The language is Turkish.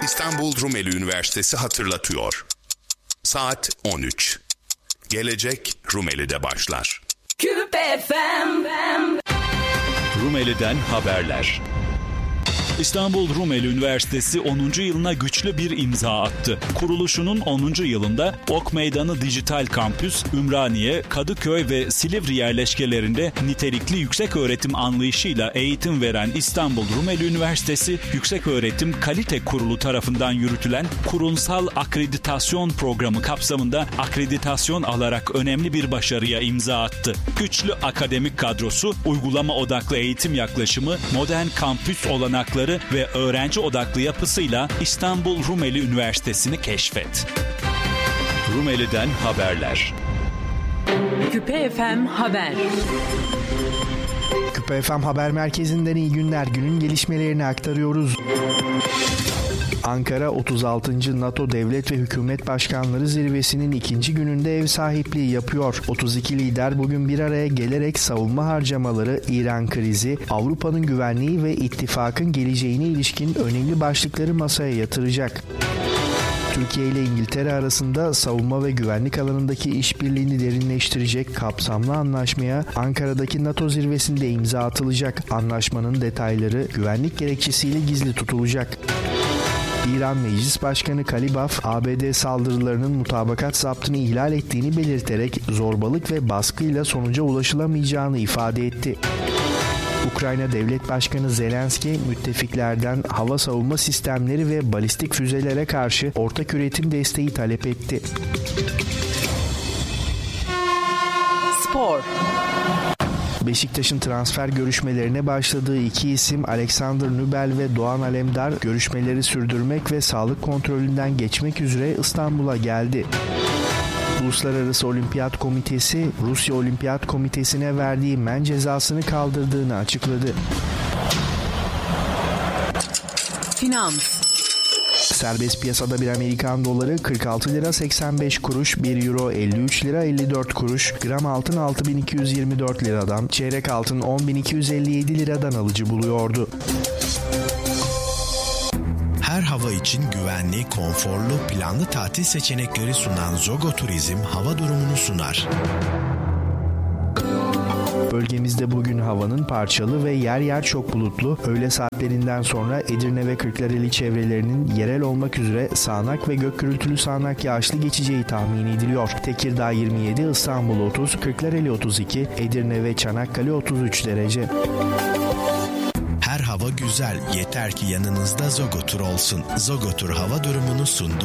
İstanbul Rumeli Üniversitesi hatırlatıyor. Saat 13. Gelecek Rumeli'de başlar. Küpe FM. Rumeli'den haberler. İstanbul Rumeli Üniversitesi 10. yılına güçlü bir imza attı. Kuruluşunun 10. yılında Ok Meydanı Dijital Kampüs, Ümraniye, Kadıköy ve Silivri yerleşkelerinde nitelikli yükseköğretim anlayışıyla eğitim veren İstanbul Rumeli Üniversitesi, Yükseköğretim Kalite Kurulu tarafından yürütülen kurumsal akreditasyon programı kapsamında akreditasyon alarak önemli bir başarıya imza attı. Güçlü akademik kadrosu, uygulama odaklı eğitim yaklaşımı, modern kampüs olanakları ve öğrenci odaklı yapısıyla İstanbul Rumeli Üniversitesi'ni keşfet. Rumeli'den haberler. Küpe FM Haber. Küpe FM Haber Merkezi'nden iyi günler. Günün gelişmelerini aktarıyoruz. Ankara 36. NATO Devlet ve Hükümet Başkanları Zirvesi'nin ikinci gününde ev sahipliği yapıyor. 32 lider bugün bir araya gelerek savunma harcamaları, İran krizi, Avrupa'nın güvenliği ve ittifakın geleceğine ilişkin önemli başlıkları masaya yatıracak. Türkiye ile İngiltere arasında savunma ve güvenlik alanındaki işbirliğini derinleştirecek kapsamlı anlaşmaya Ankara'daki NATO zirvesinde imza atılacak. Anlaşmanın detayları güvenlik gerekçesiyle gizli tutulacak. İran Meclis Başkanı Kalibaf, ABD saldırılarının mutabakat zaptını ihlal ettiğini belirterek zorbalık ve baskıyla sonuca ulaşılamayacağını ifade etti. Ukrayna Devlet Başkanı Zelenski, müttefiklerden hava savunma sistemleri ve balistik füzelere karşı ortak üretim desteği talep etti. Spor. Beşiktaş'ın transfer görüşmelerine başladığı iki isim Alexander Nübel ve Doğan Alemdar görüşmeleri sürdürmek ve sağlık kontrolünden geçmek üzere İstanbul'a geldi. Uluslararası Olimpiyat Komitesi, Rusya Olimpiyat Komitesi'ne verdiği men cezasını kaldırdığını açıkladı. Finans. Serbest piyasada bir Amerikan doları 46 lira 85 kuruş, 1 euro 53 lira 54 kuruş, gram altın 6224 liradan, çeyrek altın 10.257 liradan alıcı buluyordu. Her hava için güvenli, konforlu, planlı tatil seçenekleri sunan Zogo Turizm hava durumunu sunar. Bölgemizde bugün havanın parçalı ve yer yer çok bulutlu. Öğle saatlerinden sonra Edirne ve Kırklareli çevrelerinin yerel olmak üzere sağanak ve gök gürültülü sağanak yağışlı geçeceği tahmin ediliyor. Tekirdağ 27, İstanbul 30, Kırklareli 32, Edirne ve Çanakkale 33 derece. Her hava güzel, yeter ki yanınızda Zogo Tur olsun. Zogo Tur hava durumunu sundu.